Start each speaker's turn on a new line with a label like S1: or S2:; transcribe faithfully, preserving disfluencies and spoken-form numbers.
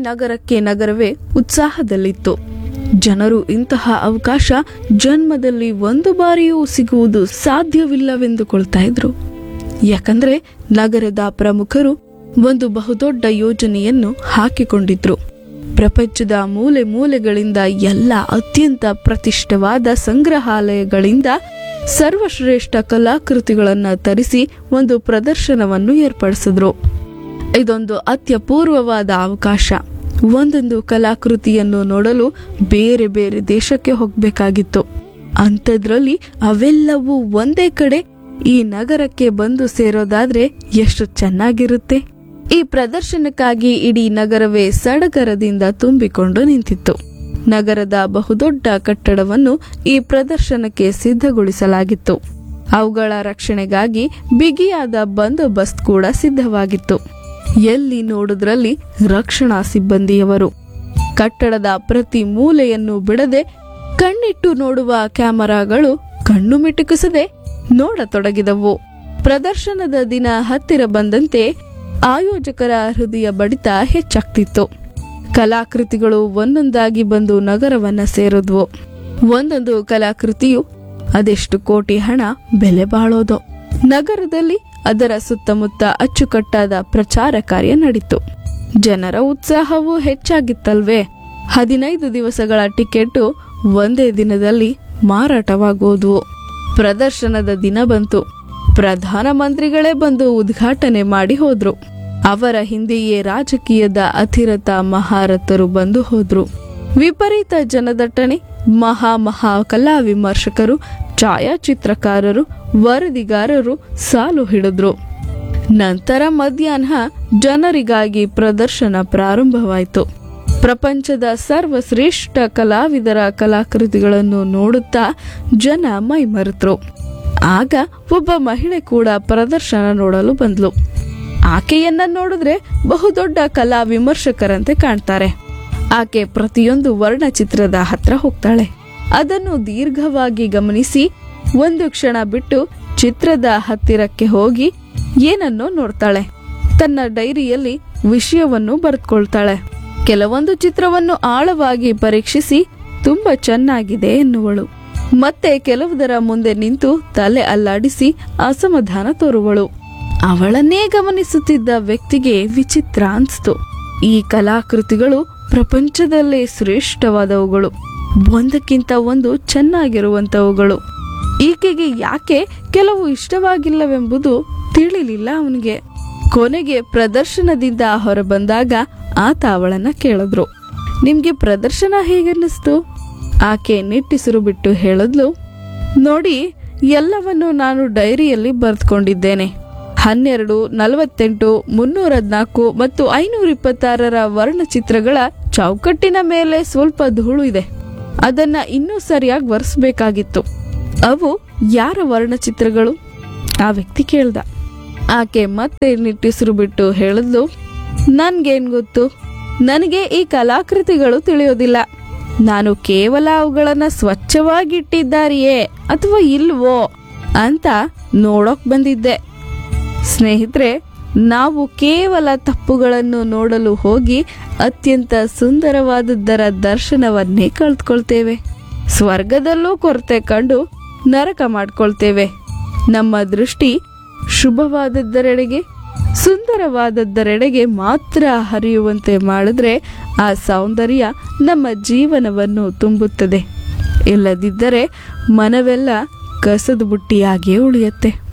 S1: ನಗರಕ್ಕೆ ನಗರವೇ ಉತ್ಸಾಹದಲ್ಲಿತ್ತು. ಜನರು ಇಂತಹ ಅವಕಾಶ ಜನ್ಮದಲ್ಲಿ ಒಂದು ಬಾರಿಯೂ ಸಿಗುವುದು ಸಾಧ್ಯವಿಲ್ಲವೆಂದುಕೊಳ್ತಾ ಇದ್ರು. ಯಾಕಂದ್ರೆ ನಗರದ ಪ್ರಮುಖರು ಒಂದು ಬಹುದೊಡ್ಡ ಯೋಜನೆಯನ್ನು ಹಾಕಿಕೊಂಡಿದ್ರು. ಪ್ರಪಂಚದ ಮೂಲೆ ಮೂಲೆಗಳಿಂದ ಎಲ್ಲ ಅತ್ಯಂತ ಪ್ರತಿಷ್ಠವಾದ ಸಂಗ್ರಹಾಲಯಗಳಿಂದ ಸರ್ವಶ್ರೇಷ್ಠ ಕಲಾಕೃತಿಗಳನ್ನು ತರಿಸಿ ಒಂದು ಪ್ರದರ್ಶನವನ್ನು ಏರ್ಪಡಿಸಿದ್ರು. ಇದೊಂದು ಅತ್ಯಪೂರ್ವವಾದ ಅವಕಾಶ. ಒಂದೊಂದು ಕಲಾಕೃತಿಯನ್ನು ನೋಡಲು ಬೇರೆ ಬೇರೆ ದೇಶಕ್ಕೆ ಹೋಗಬೇಕಾಗಿತ್ತು. ಅಂಥದ್ರಲ್ಲಿ ಅವೆಲ್ಲವೂ ಒಂದೇ ಕಡೆ ಈ ನಗರಕ್ಕೆ ಬಂದು ಸೇರೋದಾದ್ರೆ ಎಷ್ಟು ಚೆನ್ನಾಗಿರುತ್ತೆ. ಈ ಪ್ರದರ್ಶನಕ್ಕಾಗಿ ಇಡೀ ನಗರವೇ ಸಡಗರದಿಂದ ತುಂಬಿಕೊಂಡು ನಿಂತಿತ್ತು. ನಗರದ ಬಹುದೊಡ್ಡ ಕಟ್ಟಡವನ್ನು ಈ ಪ್ರದರ್ಶನಕ್ಕೆ ಸಿದ್ಧಗೊಳಿಸಲಾಗಿತ್ತು. ಅವುಗಳ ರಕ್ಷಣೆಗಾಗಿ ಬಿಗಿಯಾದ ಬಂದೋಬಸ್ತ್ ಕೂಡ ಸಿದ್ಧವಾಗಿತ್ತು. ಎಲ್ಲಿ ನೋಡಿದ್ರಲ್ಲಿ ರಕ್ಷಣಾ ಸಿಬ್ಬಂದಿಯವರು. ಕಟ್ಟಡದ ಪ್ರತಿ ಮೂಲೆಯನ್ನು ಬಿಡದೆ ಕಣ್ಣಿಟ್ಟು ನೋಡುವ ಕ್ಯಾಮೆರಾಗಳು ಕಣ್ಣು ಮಿಟುಕಿಸದೆ ನೋಡತೊಡಗಿದವು. ಪ್ರದರ್ಶನದ ದಿನ ಹತ್ತಿರ ಬಂದಂತೆ ಆಯೋಜಕರ ಹೃದಯ ಬಡಿತ ಹೆಚ್ಚಾಗ್ತಿತ್ತು. ಕಲಾಕೃತಿಗಳು ಒಂದೊಂದಾಗಿ ಬಂದು ನಗರವನ್ನ ಸೇರಿದ್ವು. ಒಂದೊಂದು ಕಲಾಕೃತಿಯು ಅದೆಷ್ಟು ಕೋಟಿ ಹಣ ಬೆಲೆ ಬಾಳೋದು. ನಗರದಲ್ಲಿ ಅದರ ಸುತ್ತಮುತ್ತ ಅಚ್ಚುಕಟ್ಟಾದ ಪ್ರಚಾರ ಕಾರ್ಯ ನಡೀತು. ಜನರ ಉತ್ಸಾಹವೂ ಹೆಚ್ಚಾಗಿತ್ತಲ್ವೇ. ಹದಿನೈದು ದಿವಸಗಳ ಟಿಕೆಟ್ ಒಂದೇ ದಿನದಲ್ಲಿ ಮಾರಾಟವಾಗುವುದು. ಪ್ರದರ್ಶನದ ದಿನ ಬಂತು. ಪ್ರಧಾನಮಂತ್ರಿಗಳೇ ಬಂದು ಉದ್ಘಾಟನೆ ಮಾಡಿ ಹೋದ್ರು. ಅವರ ಹಿಂದೆಯೇ ರಾಜಕೀಯದ ಅತಿರಥ ಮಹಾರಥರು ಬಂದು ಹೋದ್ರು. ವಿಪರೀತ ಜನದಟ್ಟಣೆ. ಮಹಾ ಮಹಾ ಕಲಾ ವಿಮರ್ಶಕರು, ಛಾಯಾಚಿತ್ರಕಾರರು, ವರದಿಗಾರರು ಸಾಲು ಹಿಡಿದ್ರು. ನಂತರ ಮಧ್ಯಾಹ್ನ ಜನರಿಗಾಗಿ ಪ್ರದರ್ಶನ ಪ್ರಾರಂಭವಾಯಿತು. ಪ್ರಪಂಚದ ಸರ್ವಶ್ರೇಷ್ಠ ಕಲಾವಿದರ ಕಲಾಕೃತಿಗಳನ್ನು ನೋಡುತ್ತಾ ಜನ ಮೈಮರೆತರು. ಆಗ ಒಬ್ಬ ಮಹಿಳೆ ಕೂಡ ಪ್ರದರ್ಶನ ನೋಡಲು ಬಂದ್ಲು. ಆಕೆಯನ್ನ ನೋಡಿದ್ರೆ ಬಹುದೊಡ್ಡ ಕಲಾ ವಿಮರ್ಶಕರಂತೆ ಕಾಣ್ತಾರೆ. ಆಕೆ ಪ್ರತಿಯೊಂದು ವರ್ಣಚಿತ್ರದ ಹತ್ರ ಹೋಗ್ತಾಳೆ. ಅದನ್ನು ದೀರ್ಘವಾಗಿ ಗಮನಿಸಿ ಒಂದು ಕ್ಷಣ ಬಿಟ್ಟು ಚಿತ್ರದ ಹತ್ತಿರಕ್ಕೆ ಹೋಗಿ ಏನನ್ನೋ ನೋಡ್ತಾಳೆ. ತನ್ನ ಡೈರಿಯಲ್ಲಿ ವಿಷಯವನ್ನು ಬರೆದುಕೊಳ್ತಾಳೆ. ಕೆಲವೊಂದು ಚಿತ್ರವನ್ನು ಆಳವಾಗಿ ಪರೀಕ್ಷಿಸಿ ತುಂಬಾ ಚೆನ್ನಾಗಿದೆ ಎನ್ನುವಳು. ಮತ್ತೆ ಕೆಲವುದರ ಮುಂದೆ ನಿಂತು ತಲೆ ಅಲ್ಲಾಡಿಸಿ ಅಸಮಾಧಾನ ತೋರುವಳು. ಅವಳನ್ನೇ ಗಮನಿಸುತ್ತಿದ್ದ ವ್ಯಕ್ತಿಗೆ ವಿಚಿತ್ರ ಅನ್ಸ್ತು. ಈ ಕಲಾಕೃತಿಗಳು ಪ್ರಪಂಚದಲ್ಲೇ ಶ್ರೇಷ್ಠವಾದವುಗಳು, ಒಂದಕ್ಕಿಂತ ಒಂದು ಚೆನ್ನಾಗಿರುವಂತವುಗಳು. ಈಕೆಗೆ ಯಾಕೆ ಕೆಲವು ಇಷ್ಟವಾಗಿಲ್ಲವೆಂಬುದು ತಿಳಿಲಿಲ್ಲ ಅವನಿಗೆ. ಕೊನೆಗೆ ಪ್ರದರ್ಶನದಿಂದ ಹೊರಬಂದಾಗ ಆತ ಅವಳನ್ನ ಕೇಳಿದ್ರು, ನಿಮ್ಗೆ ಪ್ರದರ್ಶನ ಹೇಗನ್ನಿಸ್ತು? ಆಕೆ ನಿಟ್ಟಿಸಿರು ಬಿಟ್ಟು ಹೇಳಿದ್ಲು, ನೋಡಿ, ಎಲ್ಲವನ್ನು ನಾನು ಡೈರಿಯಲ್ಲಿ ಬರೆದುಕೊಂಡಿದ್ದೇನೆ. ಹನ್ನೆರಡು, ನಲವತ್ತೆಂಟು, ಮುನ್ನೂರ ಹದ್ನಾಲ್ಕು ಮತ್ತು ಐನೂರ ಇಪ್ಪತ್ತಾರರ ವರ್ಣಚಿತ್ರಗಳ ಚೌಕಟ್ಟಿನ ಮೇಲೆ ಸ್ವಲ್ಪ ಧೂಳು ಇದೆ. ಅದನ್ನ ಇನ್ನೂ ಸರಿಯಾಗಿ ಒರೆಸಬೇಕಾಗಿತ್ತು. ಅವು ಯಾರ ವರ್ಣಚಿತ್ರಗಳು? ಆ ವ್ಯಕ್ತಿ ಕೇಳ್ದ. ಆಕೆ ಮತ್ತೆ ನಿಟ್ಟಿಸಿರು ಬಿಟ್ಟು ಹೇಳಿದ್ಲು, ನನ್ಗೇನ್ ಗೊತ್ತು, ನನಗೆ ಈ ಕಲಾಕೃತಿಗಳು ತಿಳಿಯೋದಿಲ್ಲ. ನಾನು ಕೇವಲ ಅವುಗಳನ್ನ ಸ್ವಚ್ಛವಾಗಿಟ್ಟಿದ್ದಾರೆಯೇ ಅಥವಾ ಇಲ್ವೋ ಅಂತ ನೋಡೋಕ್ ಬಂದಿದ್ದೆ. ಸ್ನೇಹಿತರೆ, ನಾವು ಕೇವಲ ತಪ್ಪುಗಳನ್ನು ನೋಡಲು ಹೋಗಿ ಅತ್ಯಂತ ಸುಂದರವಾದದ್ದರ ದರ್ಶನವನ್ನೇ ಕಳೆದುಕೊಳ್ತೇವೆ. ಸ್ವರ್ಗದಲ್ಲೂ ಕೊರತೆ ಕಂಡು ನರಕ ಮಾಡ್ಕೊಳ್ತೇವೆ. ನಮ್ಮ ದೃಷ್ಟಿ ಶುಭವಾದದ್ದರೆಡೆಗೆ, ಸುಂದರವಾದದ್ದರೆಡೆಗೆ ಮಾತ್ರ ಹರಿಯುವಂತೆ ಮಾಡಿದ್ರೆ ಆ ಸೌಂದರ್ಯ ನಮ್ಮ ಜೀವನವನ್ನು ತುಂಬುತ್ತದೆ. ಇಲ್ಲದಿದ್ದರೆ ಮನವೆಲ್ಲ ಕಸದ ಬುಟ್ಟಿಯಾಗಿಯೇ ಉಳಿಯುತ್ತೆ.